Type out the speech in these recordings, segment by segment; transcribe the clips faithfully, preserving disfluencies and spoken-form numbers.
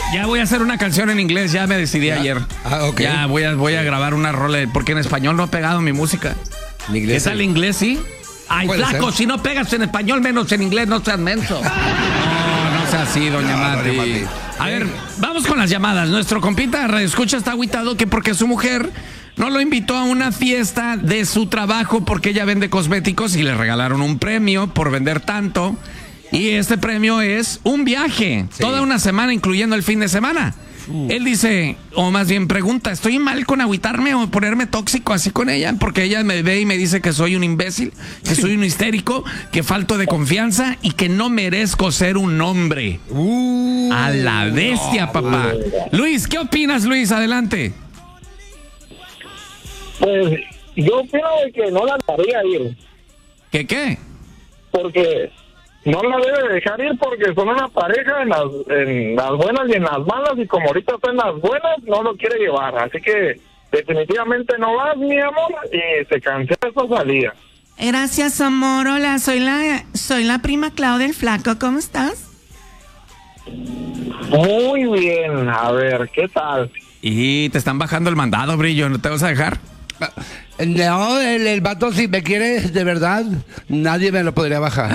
Ya voy a hacer una canción en inglés, ya me decidí ¿Ya? ayer. Ah, ok. Ya voy a, voy a grabar una rola, porque en español no ha pegado mi música. En inglés. ¿Qué tal inglés, sí? Ay, flaco, si no pegas en español, menos en inglés, no seas menso. No, no sea así, doña no, Mati. doña Mati. A ver, vamos con las llamadas. Nuestro compita Radio Escucha está agüitado que porque su mujer no lo invitó a una fiesta de su trabajo porque ella vende cosméticos y le regalaron un premio por vender tanto. Y este premio es un viaje, sí. toda una semana, incluyendo el fin de semana. Uh. Él dice, o más bien pregunta, ¿estoy mal con agüitarme o ponerme tóxico así con ella? Porque ella me ve y me dice que soy un imbécil, que soy un histérico, que falto de confianza y que no merezco ser un hombre. Uh, a la bestia, no, papá. Uh. Luis, ¿qué opinas, Luis? Adelante. Pues yo opino de que no la dejaría ir. ¿Qué qué? Porque no la debe dejar ir porque son una pareja en las, en las buenas y en las malas, y como ahorita está en las buenas, no lo quiere llevar. Así que definitivamente no vas, mi amor, y se cancela esa salida. Gracias, amor. Hola, soy la, soy la prima Clau del Flaco. ¿Cómo estás? Muy bien. A ver, ¿qué tal? Y te están bajando el mandado, Brillo. ¿No te vas a dejar? No, el, el vato, si me quiere de verdad, nadie me lo podría bajar.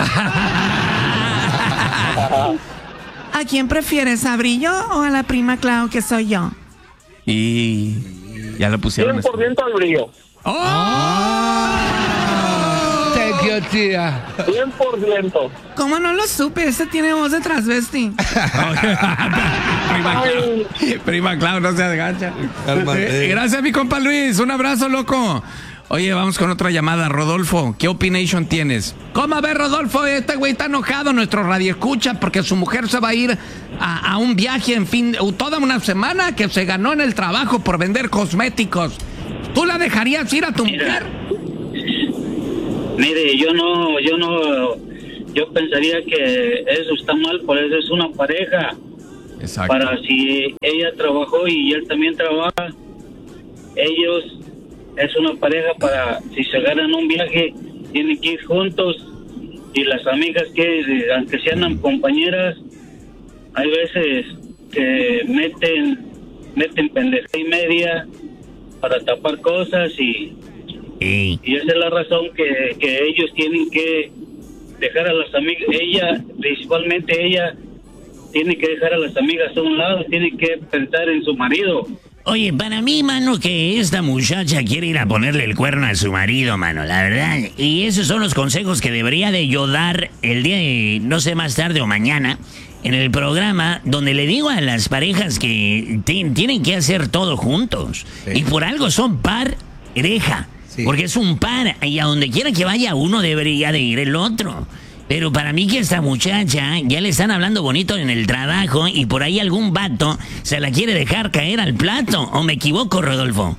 ¿A quién prefieres, a Brillo o a la prima Clau, que soy yo? Y ya lo pusieron. cien por ciento al Brillo. ¡Oh! Thank you, tía. cien por ciento. ¿Cómo no lo supe? Ese tiene voz de transvesti. Prima Clau, prima Clau, no se agacha. Eh, gracias, mi compa Luis. Un abrazo, loco. Oye, vamos con otra llamada. Rodolfo, ¿qué opination tienes? ¿Cómo? A ver, Rodolfo, este güey está enojado, nuestro radio escucha, porque su mujer se va a ir a, a un viaje, en fin, toda una semana que se ganó en el trabajo por vender cosméticos. ¿Tú la dejarías ir a tu Mira, mujer? Mire, yo no, yo no, yo pensaría que eso está mal, por eso es una pareja. Exacto. Para si ella trabajó y él también trabaja, ellos es una pareja para si se ganan un viaje tienen que ir juntos, y las amigas que aunque sean compañeras hay veces que meten meten pendeja y media para tapar cosas y sí. y esa es la razón que, que ellos tienen que dejar a las amigas, ella principalmente ella tiene que dejar a las amigas a un lado, tiene que pensar en su marido. Oye, para mí, mano, que esta muchacha quiere ir a ponerle el cuerno a su marido, mano, la verdad. Y esos son los consejos que debería de yo dar el día de, no sé, más tarde o mañana, en el programa, donde le digo a las parejas que t- tienen que hacer todo juntos. Sí. Y por algo son pareja. Sí. Porque es un par, y a donde quiera que vaya uno debería de ir el otro. Pero para mí que esta muchacha ya le están hablando bonito en el trabajo y por ahí algún vato se la quiere dejar caer al plato. ¿O me equivoco, Rodolfo?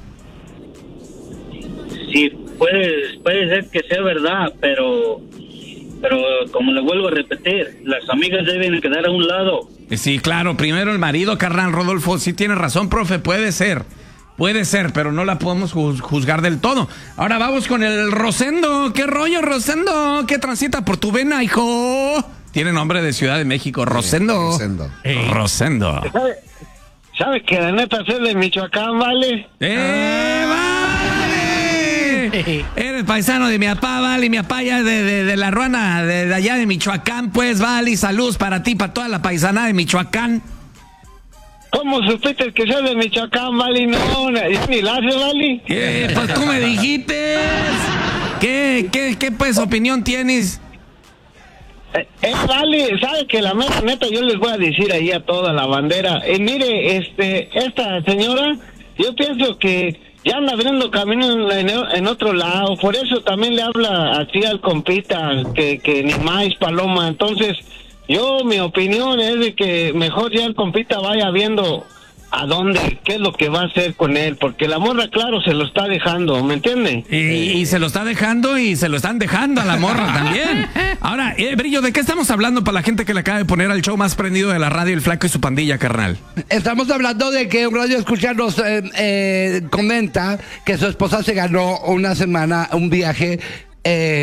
Sí, puede, puede ser que sea verdad, pero pero como le vuelvo a repetir, las amigas deben quedar a un lado. Sí, claro, primero el marido, carnal. Rodolfo, sí tiene razón, profe, puede ser. Puede ser, pero no la podemos juzgar del todo. Ahora vamos con el Rosendo. ¿Qué rollo, Rosendo? ¿Qué transita por tu vena, hijo? Tiene nombre de Ciudad de México. Rosendo. Rosendo. Eh. Rosendo. ¿Sabe, ¿Sabe que la neta soy de Michoacán, vale? ¡Eh, vale! Eres paisano de mi papá, vale. Mi papá ya de, de, de la ruana, de, de allá de Michoacán, pues, vale. Saludos para ti, para toda la paisana de Michoacán. ¿Cómo supiste que soy de Michoacán, vale? No, ni la hace, vale. ¿Qué? Pues tú me dijiste. ¿Qué, qué, qué pues opinión tienes? Eh, eh, vale, sabe que la mera neta yo les voy a decir ahí a toda la bandera. Eh, mire, este, esta señora, yo pienso que ya anda abriendo camino en, en otro lado. Por eso también le habla así al compita, que, que ni más paloma. Entonces, yo, mi opinión es de que mejor ya el compita vaya viendo a dónde, qué es lo que va a hacer con él, porque la morra, claro, se lo está dejando, ¿me entiende? Y, y se lo está dejando y se lo están dejando a la morra también. Ahora, eh, Brillo, ¿de qué estamos hablando para la gente que le acaba de poner al show más prendido de la radio, El Flaco y su pandilla, carnal? Estamos hablando de que un radio escucha nos eh, eh, comenta que su esposa se ganó una semana un viaje eh,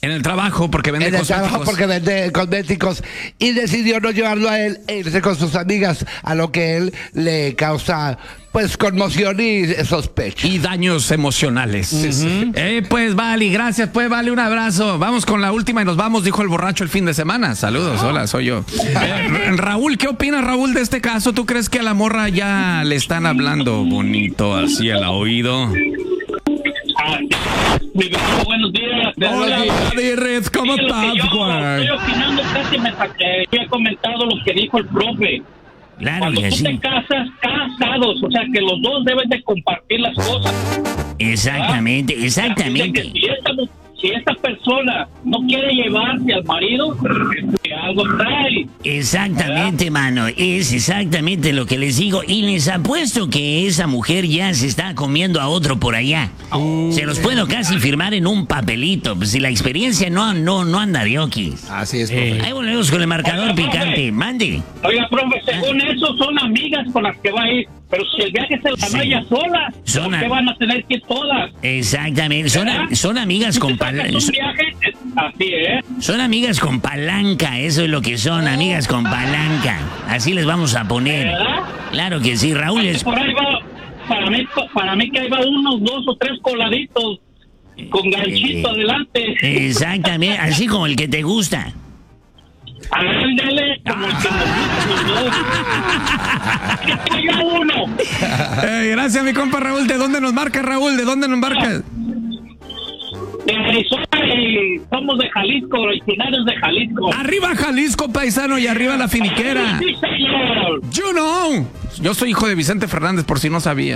En el trabajo, porque vende en el cosméticos. trabajo porque vende cosméticos y decidió no llevarlo a él e irse con sus amigas, a lo que él le causa pues conmoción y sospecha. Y daños emocionales. Uh-huh. Eh, pues Vali, gracias, pues Vali, un abrazo. Vamos con la última y nos vamos, dijo el borracho el fin de semana. Saludos, hola, soy yo. Eh, Raúl, ¿qué opinas, Raúl, de este caso? ¿Tú crees que a la morra ya le están hablando bonito así al oído? Ah, mi vecino, buenos días. Hola, Red, ¿cómo Sí, lo que estás, yo güey? Estoy opinando casi me saqué. He comentado lo que dijo el profe. Claro Cuando que tú sí. te casas, casados, o sea que los dos deben de compartir las cosas. Exactamente, Así de exactamente. que si esta, mu- si esta persona no quiere llevarse al marido, que algo trae. Exactamente, mano, es exactamente lo que les digo y les apuesto que esa mujer ya se está comiendo a otro por allá. Se los puedo casi firmar en un papelito, pues si la experiencia no, no, no anda de oquis. Así es, Eh. Ahí volvemos con el marcador Oiga, profe. picante, mande. Oiga, profe, según eso son amigas con las que va a ir. Pero si el viaje se la Sí. va ella sola, Son ¿por qué a- van a tener que ir todas? Exactamente, son, a- ¿Verdad? son amigas Si con te sacas palanca. un viaje, es así, ¿eh? Son amigas con palanca, eso es lo que son, amigas con palanca. Así les vamos a poner. ¿Verdad? Claro que sí, Raúl es... Por ahí va, para mí, para mí que ahí va unos dos o tres coladitos con ganchito Eh, adelante. Exactamente, así como el que te gusta. Ándale, como el que nos gusta los dos. Que yo uno. Eh, gracias, mi compa Raúl. ¿De dónde nos marca, Raúl? ¿De dónde nos marca? De Arizona y somos de Jalisco, originarios de Jalisco. Arriba Jalisco, paisano, y arriba la finiquera. Sí, señor. You know. Yo soy hijo de Vicente Fernández, por si no sabía.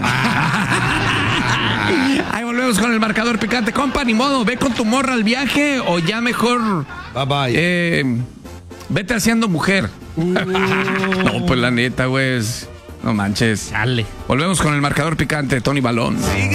Ahí volvemos con el marcador picante. Compa, ni modo, ve con tu morra al viaje o ya mejor... Bye bye. Eh, vete haciendo mujer. No, pues la neta, güey. es- No manches. Dale. Volvemos con el marcador picante, Tony Balón. Sigue